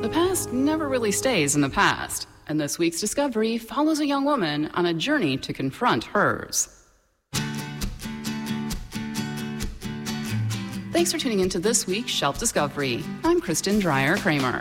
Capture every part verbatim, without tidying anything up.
The past never really stays in the past, and this week's discovery follows a young woman on a journey to confront hers. Thanks for tuning into this week's Shelf Discovery. I'm Kristen Dreyer-Kramer.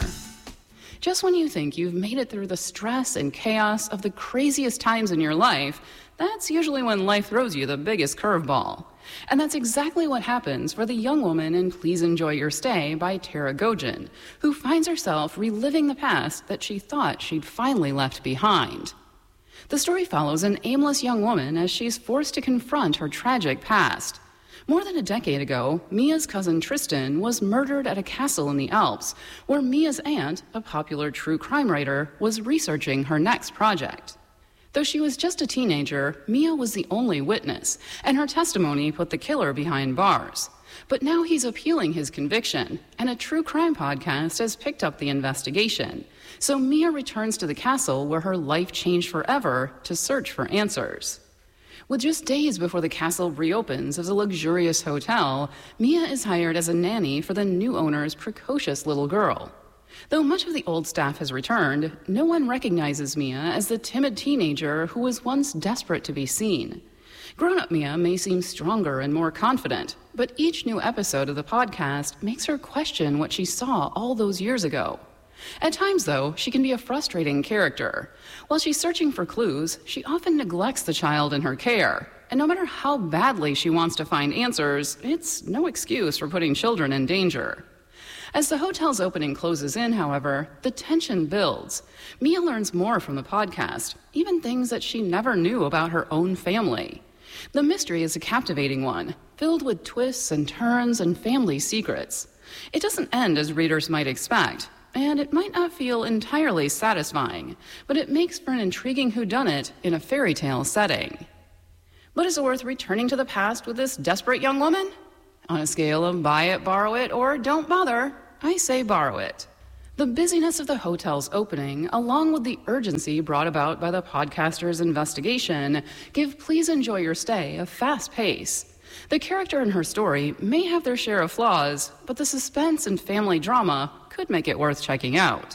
Just when you think you've made it through the stress and chaos of the craziest times in your life, that's usually when life throws you the biggest curveball. And that's exactly what happens for the young woman in Please Enjoy Your Stay by Tara Gojan, who finds herself reliving the past that she thought she'd finally left behind. The story follows an aimless young woman as she's forced to confront her tragic past. More than a decade ago, Mia's cousin Tristan was murdered at a castle in the Alps, where Mia's aunt, a popular true crime writer, was researching her next project. Though she was just a teenager, Mia was the only witness, and her testimony put the killer behind bars. But now he's appealing his conviction, and a true crime podcast has picked up the investigation. So Mia returns to the castle where her life changed forever to search for answers. With just days before the castle reopens as a luxurious hotel, Mia is hired as a nanny for the new owner's precocious little girl. Though much of the old staff has returned, no one recognizes Mia as the timid teenager who was once desperate to be seen. Grown-up Mia may seem stronger and more confident, but each new episode of the podcast makes her question what she saw all those years ago. At times, though, she can be a frustrating character. While she's searching for clues, she often neglects the child in her care. And no matter how badly she wants to find answers, it's no excuse for putting children in danger. As the hotel's opening closes in, however, the tension builds. Mia learns more from the podcast, even things that she never knew about her own family. The mystery is a captivating one, filled with twists and turns and family secrets. It doesn't end as readers might expect, and it might not feel entirely satisfying, but it makes for an intriguing whodunit in a fairy tale setting. But is it worth returning to the past with this desperate young woman? On a scale of buy it, borrow it, or don't bother, I say borrow it. The busyness of the hotel's opening, along with the urgency brought about by the podcaster's investigation, give Please Enjoy Your Stay a fast pace. The character in her story may have their share of flaws, but the suspense and family drama could make it worth checking out.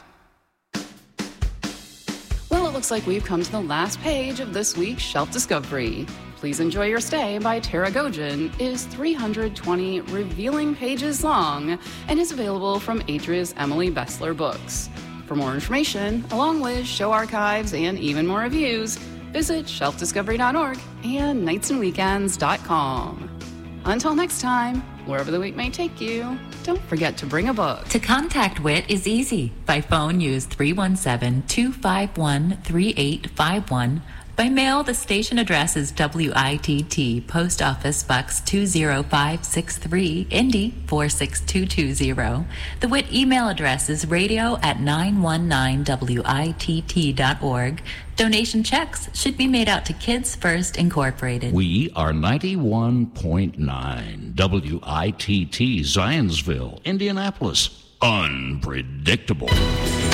Well, it looks like we've come to the last page of this week's Shelf Discovery. Please Enjoy Your Stay by Tara Gojan is three hundred twenty revealing pages long and is available from Adria's Emily Bessler Books. For more information, along with show archives and even more reviews, visit shelf discovery dot org and nights and weekends dot com. Until next time, wherever the week may take you, don't forget to bring a book. To contact W I T is easy. By phone, use three one seven, two five one, three eight five one. By mail, the station address is W I T T, Post Office Box two zero five six three, Indy four six two two zero. The W I T email address is radio at nine one nine W I T T dot org. Donation checks should be made out to Kids First Incorporated. We are ninety-one point nine W I T T, Zionsville, Indianapolis. Unpredictable.